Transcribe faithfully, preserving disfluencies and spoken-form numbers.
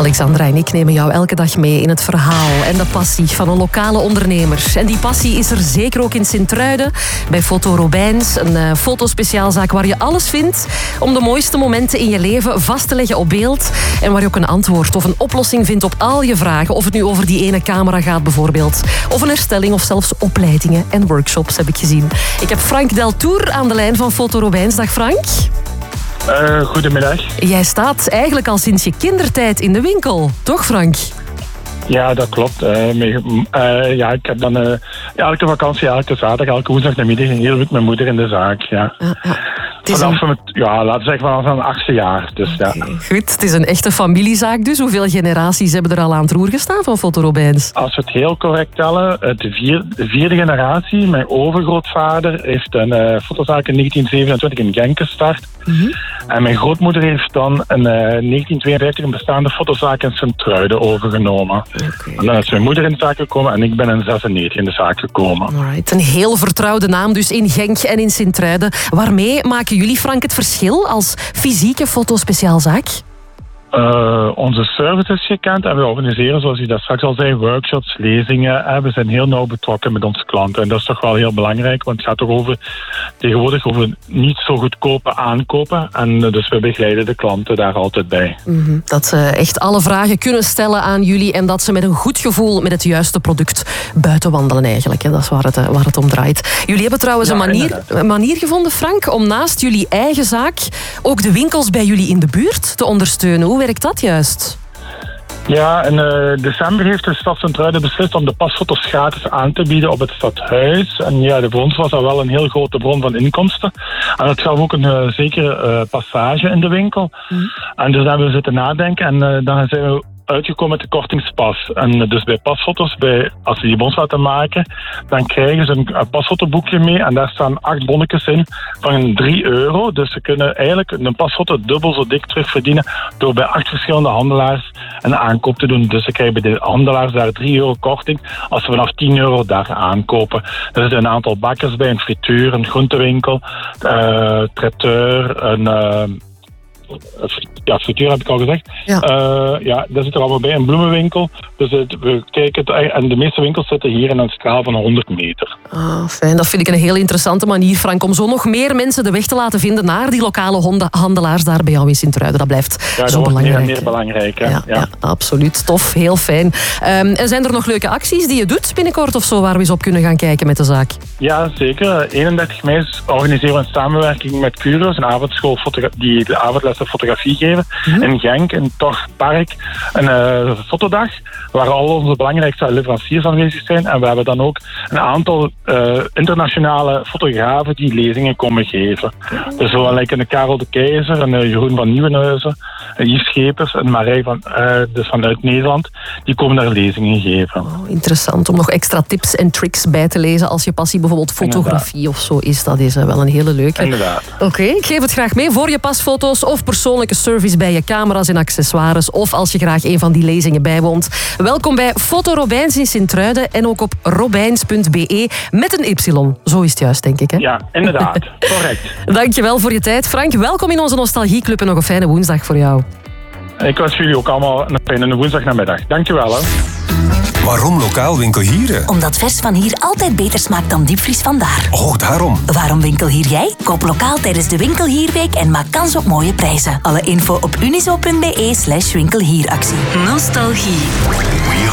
Alexandra en ik nemen jou elke dag mee in het verhaal en de passie van een lokale ondernemer. En die passie is er zeker ook in Sint-Truiden, bij Foto Robijns, een uh, fotospeciaalzaak waar je alles vindt om de mooiste momenten in je leven vast te leggen op beeld en waar je ook een antwoord of een oplossing vindt op al je vragen. Of het nu over die ene camera gaat bijvoorbeeld, of een herstelling of zelfs opleidingen en workshops heb ik gezien. Ik heb Frank Deltour aan de lijn van Foto Robijns. Dag Frank. Uh, goedemiddag. Jij staat eigenlijk al sinds je kindertijd in de winkel, toch Frank? Ja, dat klopt. Uh, mee, uh, ja, ik heb dan uh, elke vakantie, elke zaterdag, elke woensdag en middag heel met mijn moeder in de zaak. Ja. Ja, ja. Vanaf een... het, ja, laten we zeggen vanaf mijn achtste jaar. Dus, okay, ja. Goed, het is een echte familiezaak dus. Hoeveel generaties hebben er al aan het roer gestaan van Foto Robijns? Als we het heel correct tellen, de, vier, de vierde generatie, mijn overgrootvader, heeft een uh, fotozaak in negentien zevenentwintig in Genk gestart. Mm-hmm. En mijn grootmoeder heeft dan in uh, negentien tweeënvijftig een bestaande fotozaak in Sint-Truiden overgenomen. Okay. En dan is mijn moeder in de zaak gekomen en ik ben in zesennegentig in de zaak gekomen. Alright. Een heel vertrouwde naam dus in Genk en in Sint-Truiden. Waarmee maken jullie, Frank, het verschil als fysieke fotospeciaalzaak? Uh, onze service is gekend en we organiseren, zoals je dat straks al zei, workshops, lezingen. En we zijn heel nauw betrokken met onze klanten. En dat is toch wel heel belangrijk, want het gaat toch over tegenwoordig over niet zo goedkope aankopen. En dus we begeleiden de klanten daar altijd bij. Mm-hmm. Dat ze echt alle vragen kunnen stellen aan jullie en dat ze met een goed gevoel met het juiste product buiten wandelen eigenlijk. Dat is waar het, waar het om draait. Jullie hebben trouwens ja, een, manier, een manier gevonden, Frank, om naast jullie eigen zaak ook de winkels bij jullie in de buurt te ondersteunen. Hoe werkt dat juist? Ja, in uh, december heeft de stad Sint-Truiden beslist om de pasfoto's gratis aan te bieden op het stadhuis. En ja, voor ons was dat wel een heel grote bron van inkomsten. En dat gaf ook een uh, zekere uh, passage in de winkel. Mm. En dus daar hebben we zitten nadenken en uh, dan zijn we uitgekomen met de kortingspas. En dus bij pasfoto's, bij, als ze die bons laten maken, dan krijgen ze een, een pasfotoboekje mee en daar staan acht bonnetjes in van drie euro. Dus ze kunnen eigenlijk een pasfoto dubbel zo dik terugverdienen door bij acht verschillende handelaars een aankoop te doen. Dus ze krijgen bij de handelaars daar drie euro korting als ze vanaf tien euro daar aankopen. Er zitten een aantal bakkers bij, een frituur, een groentewinkel, uh, traiteur, een... Uh, Ja, frituur heb ik al gezegd. Ja, uh, ja dat zit er allemaal bij. Een bloemenwinkel. Dus het, we kijken het, en de meeste winkels zitten hier in een straal van honderd meter. Ah, fijn. Dat vind ik een heel interessante manier, Frank, om zo nog meer mensen de weg te laten vinden naar die lokale handelaars daar bij jou in Sint-Truiden. Dat blijft ja, dat zo belangrijk. Meer en meer belangrijk. Hè? Ja, ja. ja, absoluut. Tof. Heel fijn. Um, en zijn er nog leuke acties die je doet binnenkort of zo, waar we eens op kunnen gaan kijken met de zaak? Ja, zeker. eenendertig mei organiseren we een samenwerking met Curios, een avondschool die de avondlessen fotografie geven. Mm-hmm. In Genk, in Toch Park, een uh, fotodag, waar al onze belangrijkste leveranciers aanwezig zijn. En we hebben dan ook een aantal uh, internationale fotografen die lezingen komen geven. Mm-hmm. Dus zo like een Karel de Keizer, een uh, Jeroen van Nieuwenhuizen, een Yves Schepers, een Marij van, uh, dus vanuit Nederland, die komen daar lezingen geven. Oh, interessant, om nog extra tips en tricks bij te lezen als je passie bijvoorbeeld fotografie Inderdaad. Of zo is. Dat is uh, wel een hele leuke. Inderdaad. Oké, okay, ik geef het graag mee voor je pasfoto's of persoonlijke service bij je camera's en accessoires of als je graag een van die lezingen bijwoont. Welkom bij Foto Robijns in Sint-Truiden en ook op robijns punt be met een Y. Zo is het juist, denk ik. Hè? Ja, inderdaad. Correct. Dankjewel voor je tijd, Frank. Welkom in onze Nostalgieclub en nog een fijne woensdag voor jou. Ik wens jullie ook allemaal een fijne woensdagnamiddag. Dankjewel. Hè. Waarom lokaal Winkel Hieren? Omdat vers van hier altijd beter smaakt dan diepvries vandaar. Oh, daarom. Waarom Winkel Hier jij? Koop lokaal tijdens de Winkel Hierweek en maak kans op mooie prijzen. Alle info op unizo punt be slash winkelhieractie. Nostalgie.